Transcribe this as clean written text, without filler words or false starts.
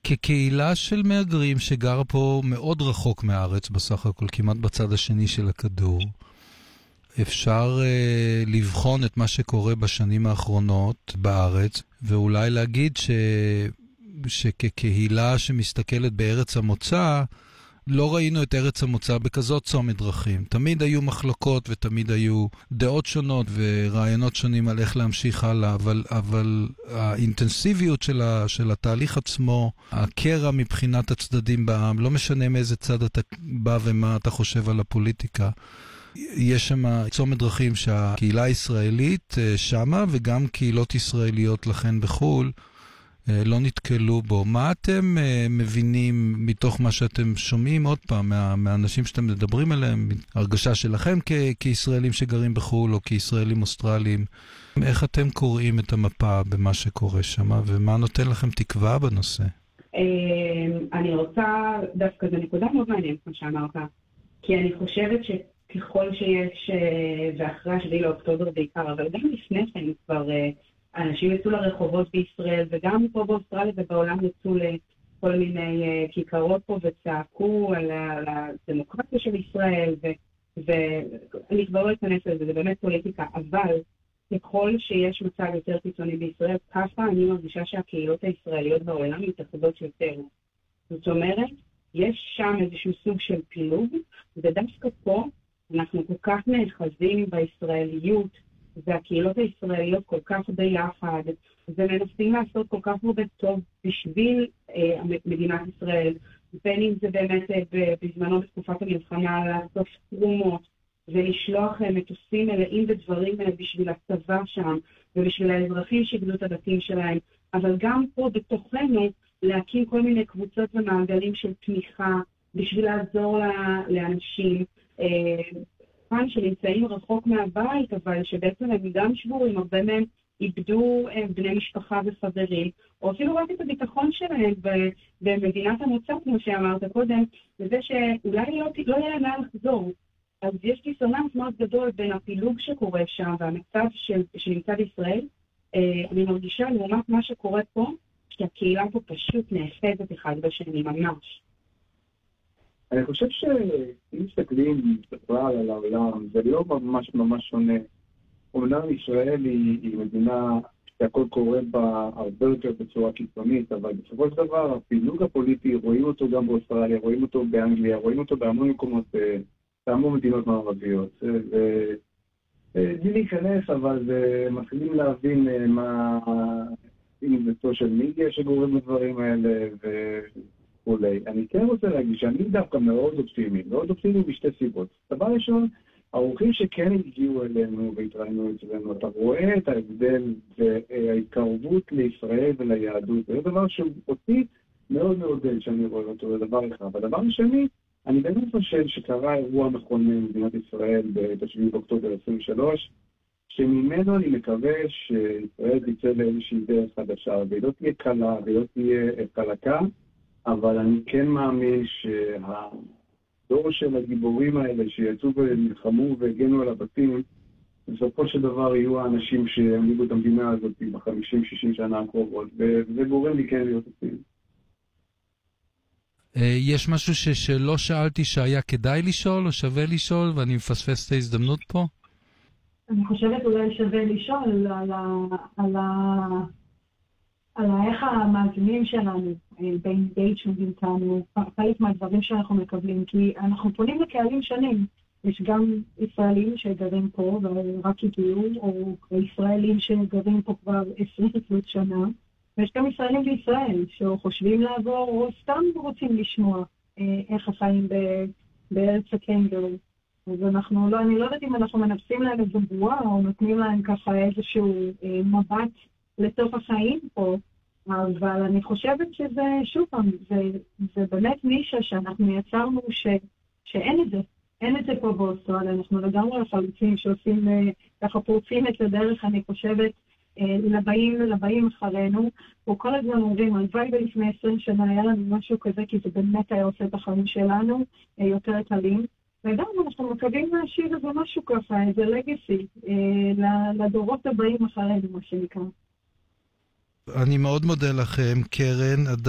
כקהילה של מהגרים שגרה פה מאוד רחוק מהארץ בסך הכל, כמעט בצד השני של הכדור, אפשר לבחון את מה שקורה בשנים האחרונות בארץ, ואולי להגיד שכקהילה שמסתכלת בארץ המוצא, לא ראינו את ארץ המוצא בכזאת צומת דרכים. תמיד היו מחלוקות ותמיד היו דעות שונות ורעיונות שונים על איך להמשיך הלאה, אבל האינטנסיביות של התהליך עצמו, הקרע מבחינת הצדדים בעם, לא משנה מאיזה צד אתה בא ומה אתה חושב על הפוליטיקה. יש שם צומת דרכים שהקהילה הישראלית שמה וגם קהילות ישראליות לכן בחול לא נתקלו בו. מה אתם מבינים מתוך מה שאתם שומעים עוד פעם מהאנשים שאתם מדברים עליהם, הרגשה שלכם כישראלים שגרים בחול או כישראלים אוסטרליים? איך אתם קוראים את המפה במה שקורה שם ומה נותן לכם תקווה בנושא? אני רוצה, דווקא זו נקודה מאוד מעניינת כמו שאמרת, כי אני חושבת שככל שיש, ואחרי 7 לאוקטובר בעיקר, אבל גם לפני כן כבר אנשים יצאו לרחובות בישראל, וגם פה באוסטרליה ובעולם יצאו לכל מיני כיכרות פה וצעקו על הדמוקרטיה של ישראל, ואני כבר לא אכנס לזה, זה באמת פוליטיקה, אבל ככל שיש מצב יותר קיצוני בישראל, ככה אני מרגישה שהקהילות הישראליות בעולם מתאחדות יותר. זאת אומרת, יש שם איזשהו סוג של פילוג, ודווקא פה אנחנו כל כך נאחזים בישראליות, והקהילות הישראליות כל כך ביחד, ומנסים לעשות כל כך הרבה טוב בשביל מדינת ישראל, בין אם זה באמת בזמנו בתקופת המלחמה לעשות תרומות, ולשלוח מטוסים מלאים בדברים בשביל הצבא שם, ובשביל האזרחים שאיבדו את הבתים שלהם, אבל גם פה בתוכנו להקים כל מיני קבוצות ומעגלים של תמיכה, בשביל לעזור לאנשים, שנמצאים רחוק מהבית, אבל שבעצם הם גם שבורים, הרבה מהם איבדו בני משפחה וחברים, או אפילו רק את הביטחון שלהם במדינת המוצא, כמו שאמרת קודם, וזה שאולי לא יהיה להם לחזור. אז יש דיסוננס מאוד גדול בין הפילוג שקורה שם והמצב שנמצא בישראל. אני מרגישה לעומת מה שקורה פה, שהקהילה פה פשוט נאחזת אחד בשני, ממש. אני חושב שאם מסתכלים בכלל על העולם, זה לא ממש שונה. אומנם ישראל היא מדינה שהכל קורה בה הרבה יותר בצורה קיצונית, אבל בסופו של דבר הפילוג הפוליטי, רואים אותו גם באוסטרליה, רואים אותו באנגליה, רואים אותו בהמון מקומות, בהמון מדינות מערביות. בלי להיכנס, אבל מתחילים להבין מה, אם זה סושיאל מדיה שגורם לדברים האלה, אולי. אני כן רוצה להגיד שאני דווקא מאוד אופטימי בשתי סיבות. דבר ראשון, האורחים שכן הגיעו אלינו והתראינו אצלנו, אתה רואה את ההבדל וההתקרבות לישראל וליהדות. זה דבר שאותי מאוד מעודד שאני רואה אותו, זה דבר אחד. הדבר השני, אני באמת חושב שקרה אירוע מכונן במדינת ישראל ב-7 באוקטובר 23, שממנו אני מקווה שישראל תצא לאיזושהי דרך חדשה, והיא לא תהיה קלה, והיא לא תהיה חלקה, אבל אני כן מאמין שהדור של הגיבורים האלה שיצאו ונלחמו והגנו על הבתים, בסופו של דבר יהיו האנשים שהנהיגו את המדינה הזאת ב-50-60 שנה הקרובות, וזה גורם לי כן להיות אופטימי. יש משהו שלא שאלתי שהיה כדאי לשאול או שווה לשאול, ואני מפספס את ההזדמנות פה? אני חושבת אולי שווה לשאול על איך המאזינים שלנו באינגייג'מנט איתנו, חלק מהדברים שאנחנו מקבלים, כי אנחנו פונים לקהלים שונים. יש גם ישראלים שגרים פה ורק הגיעו, או ישראלים שגרים פה כבר 20 שנה, ויש גם ישראלים בישראל שחושבים לעבור או סתם רוצים לשמוע איך החיים בארץ הקנגרו. אז אני לא יודעת אם אנחנו מנפסים להם איזו בועה או נותנים להם ככה איזשהו מבט לתוך החיים פה, אבל אני חושבת שזה, שוב פעם, זה באמת נישה שאנחנו יצרנו שאין את זה. אין את זה פה באוסטרליה, אנחנו לגמרי החלוצים שעושים ככה פורצים את הדרך, אני חושבת, לבאים אחרינו. פה כל הזמן אומרים, הלוואי ולפני 20 שנה היה לנו משהו כזה, כי זה באמת היה עושה את החיים שלנו יותר קלים. וגם אנחנו מקווים להשאיר איזה משהו ככה, איזה לגאסי, לדורות הבאים אחרינו, מה שנקרא. אני מאוד מודה לכם, קרן,